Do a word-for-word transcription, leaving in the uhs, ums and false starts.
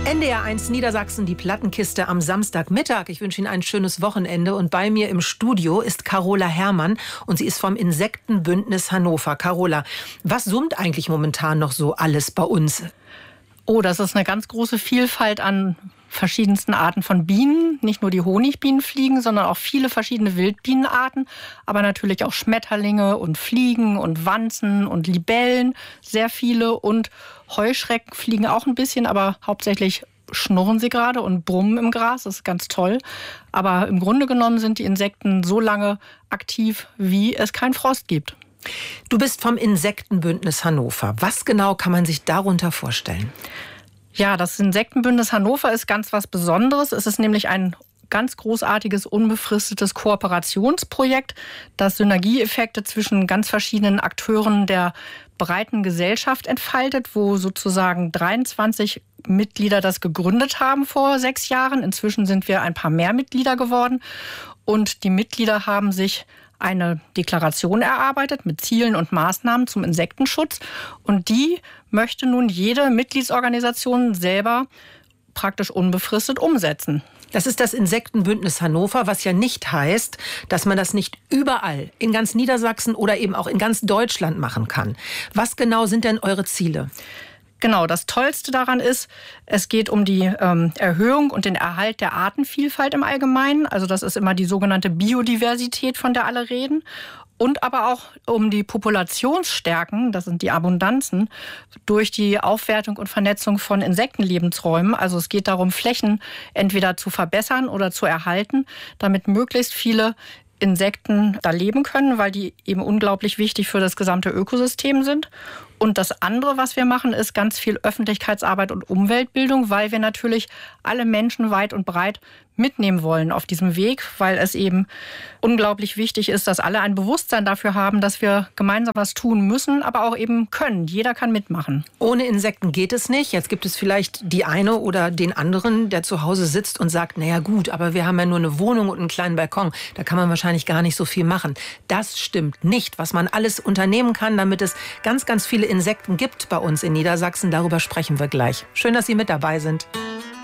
N D R eins Niedersachsen, die Plattenkiste am Samstagmittag. Ich wünsche Ihnen ein schönes Wochenende. Und bei mir im Studio ist Carola Herrmann und sie ist vom Insektenbündnis Hannover. Carola, was summt eigentlich momentan noch so alles bei uns? Oh, das ist eine ganz große Vielfalt an verschiedensten Arten von Bienen. Nicht nur die Honigbienen fliegen, sondern auch viele verschiedene Wildbienenarten. Aber natürlich auch Schmetterlinge und Fliegen und Wanzen und Libellen, sehr viele. Und Heuschrecken fliegen auch ein bisschen, aber hauptsächlich schnurren sie gerade und brummen im Gras. Das ist ganz toll. Aber im Grunde genommen sind die Insekten so lange aktiv, wie es keinen Frost gibt. Du bist vom Insektenbündnis Hannover. Was genau kann man sich darunter vorstellen? Ja, das Insektenbündnis Hannover ist ganz was Besonderes. Es ist nämlich ein ganz großartiges, unbefristetes Kooperationsprojekt, das Synergieeffekte zwischen ganz verschiedenen Akteuren der breiten Gesellschaft entfaltet, wo sozusagen dreiundzwanzig Mitglieder das gegründet haben vor sechs Jahren. Inzwischen sind wir ein paar mehr Mitglieder geworden. Und die Mitglieder haben sich eine Deklaration erarbeitet mit Zielen und Maßnahmen zum Insektenschutz. Und die möchte nun jede Mitgliedsorganisation selber praktisch unbefristet umsetzen. Das ist das Insektenbündnis Hannover, was ja nicht heißt, dass man das nicht überall in ganz Niedersachsen oder eben auch in ganz Deutschland machen kann. Was genau sind denn eure Ziele? Genau, das Tollste daran ist, es geht um die ähm, Erhöhung und den Erhalt der Artenvielfalt im Allgemeinen. Also das ist immer die sogenannte Biodiversität, von der alle reden. Und aber auch um die Populationsstärken, das sind die Abundanzen, durch die Aufwertung und Vernetzung von Insektenlebensräumen. Also es geht darum, Flächen entweder zu verbessern oder zu erhalten, damit möglichst viele Insekten da leben können, weil die eben unglaublich wichtig für das gesamte Ökosystem sind. Und das andere, was wir machen, ist ganz viel Öffentlichkeitsarbeit und Umweltbildung, weil wir natürlich alle Menschen weit und breit mitnehmen wollen auf diesem Weg, weil es eben unglaublich wichtig ist, dass alle ein Bewusstsein dafür haben, dass wir gemeinsam was tun müssen, aber auch eben können. Jeder kann mitmachen. Ohne Insekten geht es nicht. Jetzt gibt es vielleicht die eine oder den anderen, der zu Hause sitzt und sagt, naja gut, aber wir haben ja nur eine Wohnung und einen kleinen Balkon. Da kann man wahrscheinlich gar nicht so viel machen. Das stimmt nicht. Was man alles unternehmen kann, damit es ganz, ganz viele Insekten gibt bei uns in Niedersachsen, darüber sprechen wir gleich. Schön, dass Sie mit dabei sind.